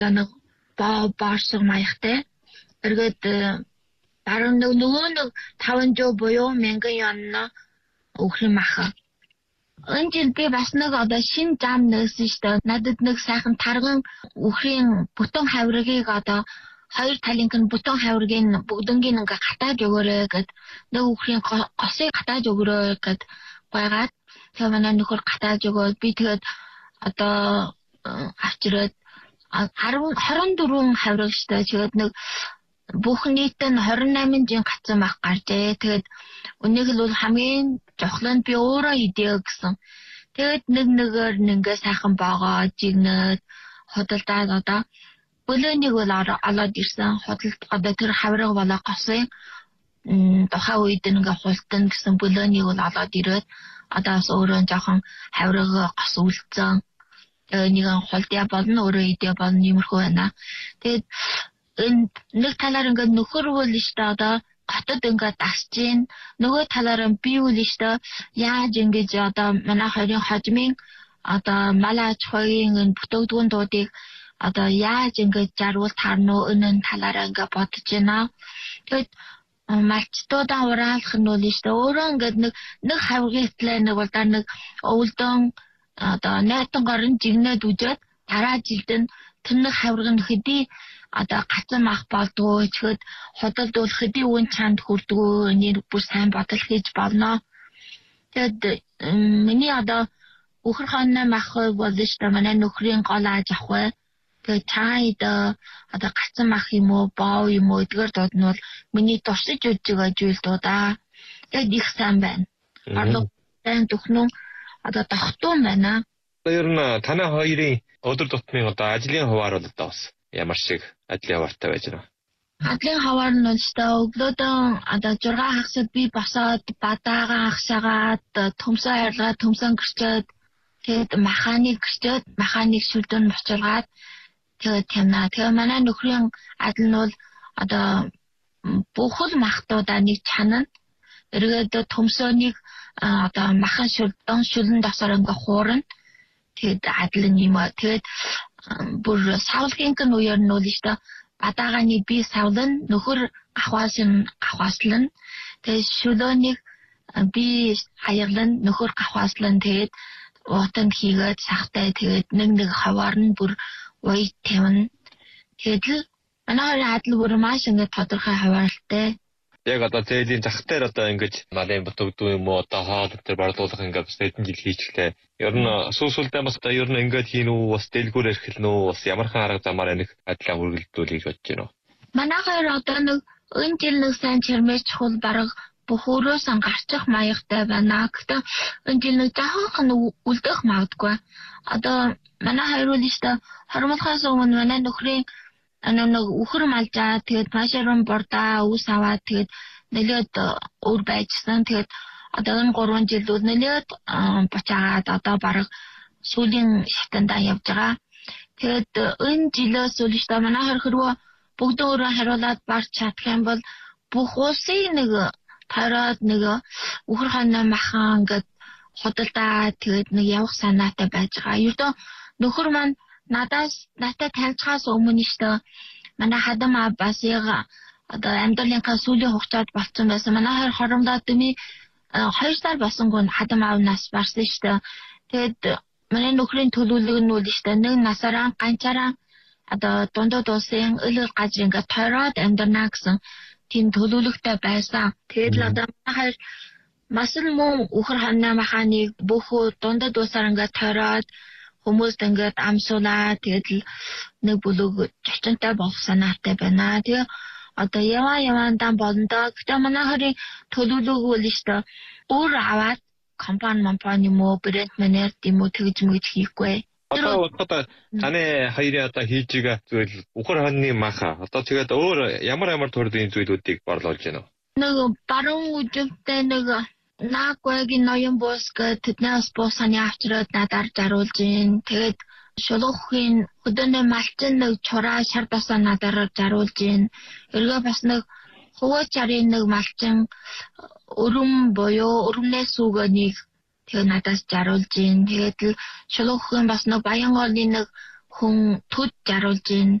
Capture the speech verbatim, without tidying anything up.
нэг боо баарсаг маягтай. Эргээд баруун нэг нөгөө нэг таван жоо буюу мянган янна өхрийн маха. Энэ жил би бас нэг одоо шин зам нээсэн шүү дээ. Надад нэг сайхан тарган өхрийн бүтэн хавиргийг одоо хоёр талынх нь бүтэн хавиргийн бүгднгийн ингээ хатааж өгөөрэй гэд нэг өхрийн госыг хатааж өгөөрэй гэд байгаад тэгээ манай нөхөр хатааж өгөөд би тэгээд одоо авчираад двадцать четыре хавирг штэ тэгээд нэг бүх нийт нь двадцать восемь жин гацсан байх гаржээ. Тэгээд өнийг л бол хамгийн жохлонд би өөрөө идэх гэсэн. Тэгээд нэг нэгээр ингээ сайхан боогоо жигнээд худалдаад одоо бөлөөнийг бол олоод ирсэн. Худалд одоо тэр хавирга болоо госын тухайн үед ингээ хултан гэсэн бөлөөнийг бол олоод ирээд одоо бас өөрөө жоохон хавирга гос үлдсэн. Нэгэн хулдя болно өөрөө идэх болно иймэрхүү байна. Тэгээд энэ нэг талаар ингээ нөхөр үл штэ одоо хотод ингээ дасж гин нөгөө талаар би үл штэ яаж ингэж одоо манай хоёрын хожмын одоо малаач хоёрын энэ бүтэгдгүүн дуудыг одоо яаж ингээ жарвал таарнуу энэ талаараа ингээ бодож байна. Тэгэд малчтуудаа ураалах нь үл штэ өөрөө ингээ нэг нэг хавгитлаа нэг бол да нэг өвлдөн одоо найтан горон жигнээд үжээд дараа жилд нь тэр нэг хавирга нь хэдий одоо гацсан мах болдгоо чөд худалдуулах хэдий үн чанд хүрдгөө нэр бүр сайн бодол хийж болно. Тэгэд миний одоо өхөр хоноо мах бол штэ манай нөхрийн гол ааж авах. Тэгээд чайд одоо гацсан мах юм уу боо юм уу эдгээр дууд нь бол миний туршиж үжиж байгаа зүйл дуудаа. Тэгээд их сайн байна. Арлуу тань төхнөн одоо тогтун байна. Ер нь танай хоёрын өдөр тутмын одоо ажлын хуваар бол одоо бас ямар шиг ажлын хуваартай байж байна. Ажлын хуваар нь өстой өглөөдөө одоо зураг хагасад би босоод бадаагаа хагасаад төмсөө харилгаад төмсөн гэрчээд тэгээд механик гэрчээд механик шүлдэн бочиргаад тэгээд тэмнаа. Тэгээд манай нөхрийн ажил нь бол одоо бүхэл махтуудаа нэг чанана эргээд төмсөөнийг одоо махан шүлдэн шүлэн досоор ингээ хуурна. Тэгээд ажил нь юм аа. Тэгээд бүр савлгийн гэн үеэр нь үл штэ бадааганы би савлан нөхөр ахваасан ахвааслан тэгээд шүлөөнийг би хаяглан нөхөр ахвааслан тэгээд уутанд хийгээд сахтай тэгээд нэг нэг хаваар нь бүр уй тавина. Тэгээд манай ажил бүр маш ингэ тодорхой хаваартай. Яг одоо зээлийн зах дээр одоо ингэж малын бүтэгдүү юм уу одоо хоол дээр борлуулах ингээд бас хэдэн жил хийчихлээ. Ер нь сүүсүүлдээ бас одоо ер нь ингээд хийн үү бас дэлгүүр эрхэлнэ үү бас ямархан арга замаар энэ ажлаа үргэлжлүүлэх гэж бодож байна уу? Манай хоёр одоо нэг энэ жил нэг сайн чирмэж чухал бараг бүх өрөөс ангарчих маягтай байна. Гэхдээ энэ жил нэг жоохон үлдэх магадгүй. Одоо манай хоёр үл штэ хормолхоос өмнө манай нөхрийн ано нэг үхэр малжаа тэгээд пашарон бордаа ус аваад тэгээд нэлээд өөр байжсан. Тэгээд одоо энэ гурван жил үл нэлээд бочаагаад одоо бараг сүүлийн шатандаа явж байгаа. Тэгээд энэ жилээс үл штэ манай хоёр хэрвээ бүгд өөрөө хариулаад барч чадах юм бол бүх улсын нэг тараад нэг үхэр хоноо махан ингээд худалдаа тэгээд нэг явах санаатай байж байгаа. Ердөө нөхөр маань надаас надад танилцахаас өмнө штэ манай хадам бас яг одоо амьдралынхаа сүүлийн хугацаанд болцсон байсан. Манай хоёр хоромдоо дэмий хоёр сар болсонгүй хадам аавнаас барсан штэ. Тэгээд манай нөхрийн төлөвлөг нь үл штэ нэг насаараа ганцаараа одоо дундад улсын өлөг газар ингээд тойроод амьдрна гэсэн тийм төлөвлөгтэй байсан. Тэгээд л одоо манай хоёр маш л мөн үхэр хоноо маханыг бүхүү дундад улсаар ингээд тойроод хүмүүст ингээд амсуулаа тэгээд л нэг бүлэг чочонтой болох санаатай байна. Тэгээ одоо яваа яваандаа болондоо гэхдээ манай хоёрын төлөвлөг үл штэ өөр аваад компани компани юм уу брэнд менежер юм уу тэгж мэгж хийхгүй. Одоо одоо таны хоёрын одоо хийж байгаа зүйл үхэр хонны маха одоо тэгээд өөр ямар ямар төрлийн зүйлүүдийг борлуулж байна вэ? Нэг баруун үжигтэй нэг наагүйгийн ноён бус гэднээс бусаны авчраад надаар заруулж гин. Тэгээд шулуухын өдөөний малчин нэг чураа шар дасаа надаар заруулж гин. Эргээ бас нэг хуваачарын нэг малчин өрөм боёо өрөмнээс үгэнийг тэгээд надаас заруулж гин. Тэгээд шулуухын бас нэг Баянгоолны нэг хүн төд жаруулж гин